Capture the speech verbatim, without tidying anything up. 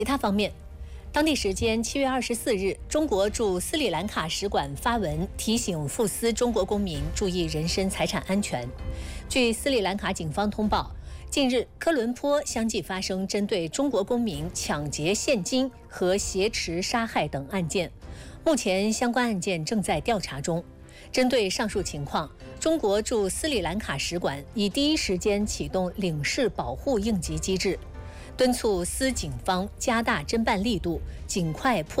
其他方面，当地时间七月二十四日，中国驻斯里兰卡使馆发文提醒赴斯中国公民注意人身财产安全。据斯里兰卡警方通报，近日科伦坡相继发生针对中国公民抢劫现金和挟持杀害等案件，目前相关案件正在调查中。针对上述情况，中国驻斯里兰卡使馆已第一时间启动领事保护应急机制，敦促斯警方加大侦办力度，尽快破